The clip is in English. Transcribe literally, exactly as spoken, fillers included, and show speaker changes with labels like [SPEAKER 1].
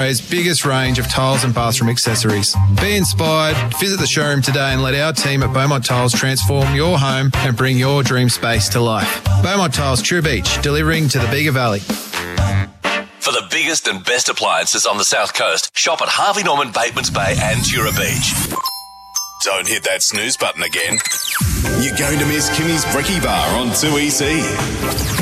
[SPEAKER 1] Australia's biggest range of tiles and bathroom accessories. Be inspired, visit the showroom today and let our team at Beaumont Tiles transform your home and bring your dream space to life. Beaumont Tiles, True Beach, delivering to the Bega Valley.
[SPEAKER 2] For the biggest and best appliances on the South Coast, shop at Harvey Norman, Batemans Bay and Tura Beach.
[SPEAKER 3] Don't hit that snooze button again. You're going to miss Kimmy's Brekkie Bar on two E C.